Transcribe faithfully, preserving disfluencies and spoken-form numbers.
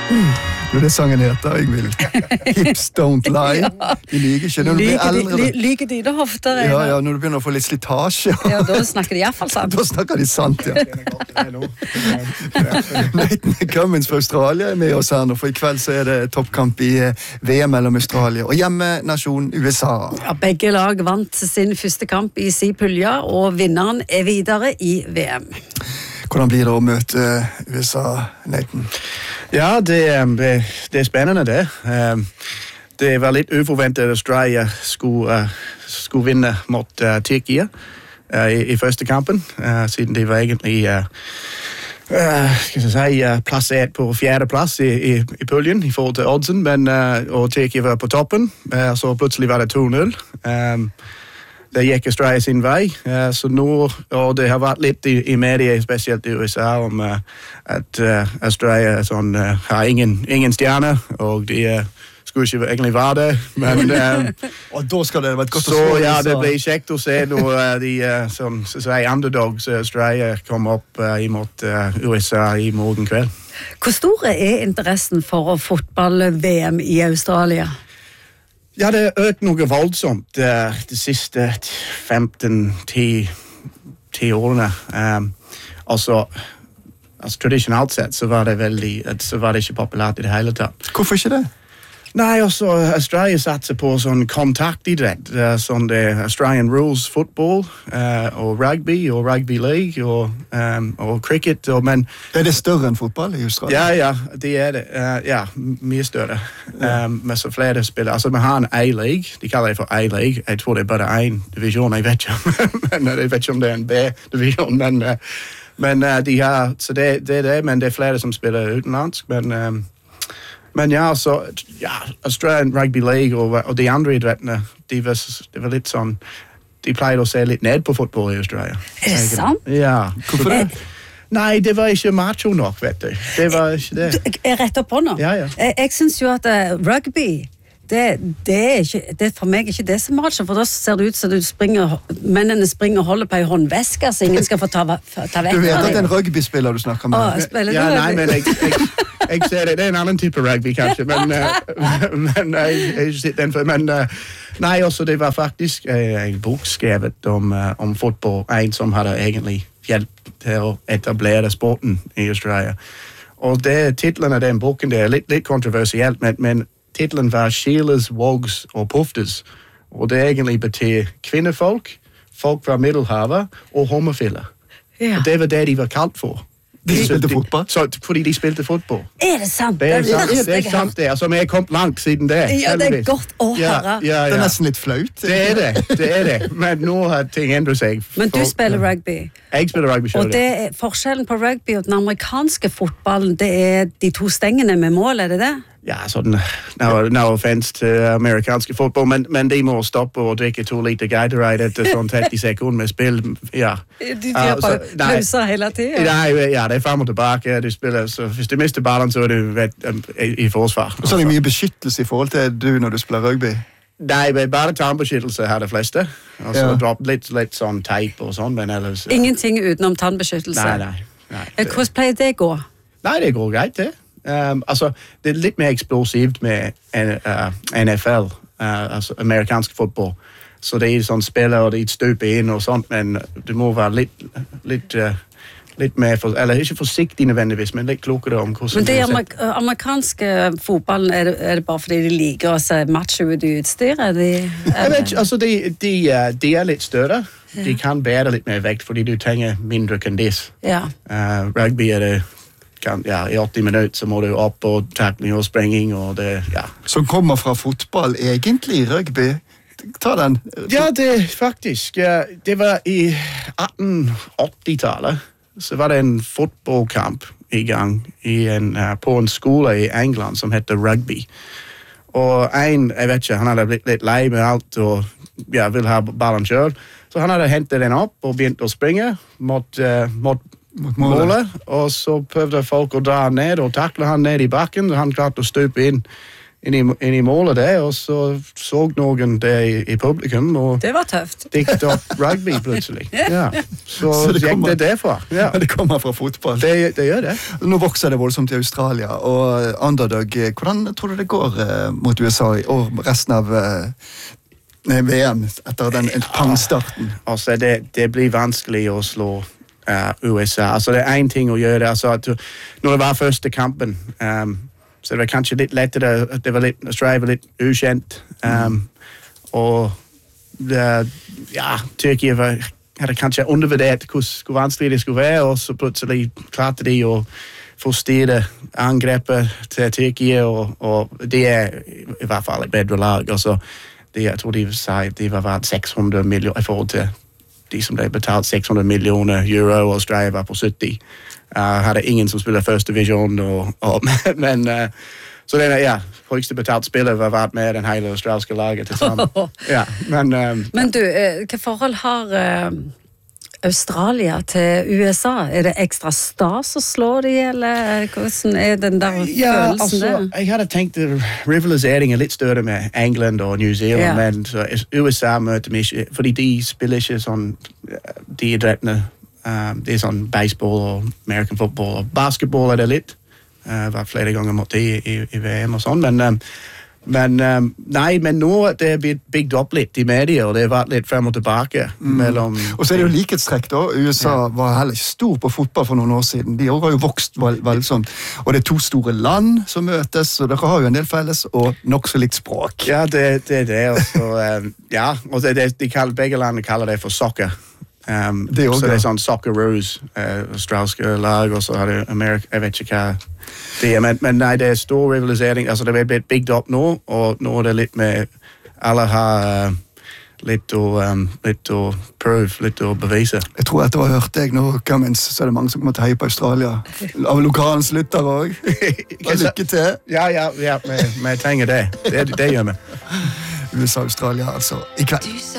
Mm. Når det sangen heter, Ingvild. Hips don't lie. Ja. De liker ikke. Når du blir eldre... Ly, lyker dine hofter? Ja, ja, når du begynner å få litt slitasje. Ja, da snakker de i hvert fall sant. Da snakker de sant, ja. Nathan Cummins fra Australia er med oss her nå, for i kveld så er det toppkamp i V M mellom Australia og hjemmenasjon U S A. Ja, begge lag vant sin første kamp i si pulje, og vinneren er videre i V M. Hvordan blir det å møte U S A, Nathan? Ja, det, det, det er spennende det. Det var litt uforventet at Australia skulle, skulle vinne mot uh, Tyrkia uh, i, i første kampen, uh, siden de var egentlig uh, uh, skal jeg si, uh, plassert på fjerde plass i, i, i puljen i forhold til oddsen, men, uh, og Tyrkia var på toppen, uh, så plutselig var det to null. Um, Det gikk Australia sin vei, uh, så nå, og det har vært litt i, i medier, spesielt i U S A, om uh, at uh, Australia sånn, uh, har ingen, ingen stjerner, og de uh, skulle ikke egentlig være det, men... Uh, og da skal det være et godt så, å så. Ja, det blir kjekt å se når uh, de, uh, som så sier, underdogs, uh, Australia kommer opp uh, imot uh, U S A i morgen kveld. Hvor stor er interessen for fotball-V M i Australia? Ja, det har økt noe voldsomt uh, de siste femten til ti årene. Um, altså, altså, tradisjonelt sett så var det veldig, så var det ikke populært i det hele tatt. Hvorfor ikke det? Nei, altså, Australia satser på sånn kontaktidrett, uh, sånn det Australian Rules Football, uh, og rugby, og rugby league, og, um, og cricket, og, men... Er det større enn fotball i Australia? Ja, ja, det er det. Uh, ja, mye større. Um, med så flere spillere. Altså, vi har en A-league, de kaller det for A-league, jeg tror det er bare en divisjon, jeg vet ikke om, men, jeg vet ikke om det er en B-divisjon, men, uh, men uh, de har, så det, det er det, men det er flere som spiller utenlandsk, men... Um, Men ja, så, ja, Australian Rugby League og, og de andre idrettene, de var, de var litt sånn, de pleide å se litt ned på fotball i Australia. Er det sant? Ja. Hvorfor det? Nei, det var ikke macho nok, vet du. Det var ikke det. Du, jeg retter på nå. Ja, ja. Jeg, jeg synes jo at uh, rugby, det, det, er ikke, det er for meg ikke det som macho, for da ser det ut som du springer, mennene springer og holder på en håndveske, så ingen skal få ta, ta vekk. Du vet at det er en rugbyspiller du snakker med? Åh, spiller Ja, du nei, rugby? men jeg... jeg Jeg ser det, det er en annen type rugby kanskje, men, uh, men jeg, jeg sitter den for, men uh, nei, også det var faktisk uh, en bok skrevet om, uh, om fotball, en som hadde egentlig hjulpet til å etablere sporten i Australia. Og det, titlen av den boken, det er litt, litt kontroversielt, men, men titlen var Sheilas, Wogs og Pufters, og det egentlig betyr kvinnefolk, folk fra Middelhavet og homofile. Ja. Og det var det de var kalt for. De spilte fotball? Så, fordi de spilte fotball. Er det sant? Det er sant, verste det er jeg har sant det. Altså, vi er kommet langt siden det. Ja, det er heldigvis. godt å Ja, høre. ja, Det er ja. nesten litt flaut. Det er det, det er det. Men nå har ting endret seg. Men du Folk- spiller rugby, Jeg spiller rugby selv, og det er, forskjellen på rugby og den amerikanske fotballen, det er de to stengene med mål, er det det? Ja, sånn, no, no offense til amerikanske fotball, men, men de må stoppe og drikke to liter Gatorade etter sånn tretti sekunder med spill. Ja. De, de Ja, har bare så- nei. pauser hele tiden. Nei, ja, det er frem og tilbake. Du spiller, så hvis du mister ballen, så er du vet, i, i forsvar. Og så er det mye beskyttelse i forhold til du når du spiller rugby. Nei, men bare tannbeskyttelse har de fleste. Og så Ja. dropp litt, litt sånn teip og sånn, men ellers... ja. Ingenting utenom tannbeskyttelse. Nei, nei. nei. Eh, Hvordan pleier det gå? Nei, det går greit, det. Um, altså, det er litt mer eksplosivt med N- uh, N F L, uh, altså amerikansk fotball. Så de sånn spiller, og de stuper inn og sånt, men du må være litt, litt, uh, litt mer, for, eller ikke forsiktig nødvendigvis, men litt klokere om hvordan Men det du amer amerikanske fotballen, er det, er det bare fordi de liker å se macho ut i utstyret? De, Jeg vet ikke, altså de, de, uh, de er litt større. De kan bære litt mer vekt, fordi du trenger mindre kondis. ja. Uh, rugby er det, kan, ja, i åtti minutter så må du opp og takling og sprenging, og det, ja. Som kommer fra fotball, egentlig, rugby. Ta den. Ja, det faktisk. ja, Det var i atten åtti-tallet. Så var det en fotballkamp i gang i en, uh, på en skole i England som heter rugby. Og en, jeg vet ikke, han hadde blitt litt lei med alt og ja, vil ha ballen selv. Så han hadde hentet den opp og begynt å springe mot, uh, mot, Mot målet. målet. Og så prøvde folk å dra han ned og takle han ned i bakken, og han klarte å stupe inn inn i, inn i målet der, og så så noen det i, i publikum, og Det var tøft. dikket opp rugby plutselig. Ja. Så, Så det gikk kommer- det derfra. Ja. Det kommer fra fotball. Det, det gjør det. Nå vokser det voldsomt i Australia, og underdog, eh, hvordan tror du det går eh, mot U S A i år, resten av eh, V M etter den pangstarten? Altså, det, det blir vanskelig å slå uh, U S A. Altså, det er en ting å gjøre. Altså, at du, når det var første kampen, um, så det var kanskje litt lettere. Det var litt, Australia var litt ukjent. Um, og det, ja, Tyrkia var, hadde kanskje undervurdert hvor, hvor vanskelig det skulle være, og så plutselig klarte de å forstyrre angrepet til Tyrkia, og, og de er i hvert fall et bedre lag. Altså, de, jeg tror de sa de var verdt seks hundre millioner i forhold til de som ble betalt seks hundre millioner euro, og Australia var på sytti. Uh, hadde ingen som spiller første divisjon, og, og, men uh, så den ja, høyeste betalt spiller var verdt med den hele australske laget til sammen. Ja, men, um, Men du, eh, hva forhold har eh, Australia til U S A? Er det ekstra stas å slå de, eller hvordan er den der ja, følelsen altså, der? jeg hadde tenkt at rivalisering er litt større med England og New Zealand, Ja. men så U S A møter vi ikke, fordi de spiller ikke sånn, de idrettene, um, det er sånn baseball og American football, og basketball er det litt. Jeg uh, var flere ganger mot de i, i V M og sånn, men, um, men um, nei, men nå er det blitt bygd opp litt i medier, og det har vært litt frem og tilbake mellom... Og så er det jo likhetstrekk da. U S A var heller ikke stor på fotball for noen år siden. De har jo vokst vel- voldsomt. Og det er to store land som møtes, og dere har jo en del felles, og nok så litt språk. Ja, det, det er det, og så, um, ja, og det, det, de kaller, begge landene kaller det for soccer. Um, Det er også så det er bra. sånn Socceroos, uh, australske lag, og så har det Amerika, jeg vet ikke hva det er, men, men nei, det er stor rivalisering, altså det er blitt bygd opp nå, og nå er det litt med, alle har uh, litt å, um, litt å prøve, litt å bevise. Jeg tror etter å ha hørt deg nå, Cummins, så er det mange som kommer til å heie på Australia. Av lokalens lytter også. Og lykke til. Ja, ja, ja, vi, vi trenger det, det, det gjør vi. U S A-Australia, altså, i kveld. Du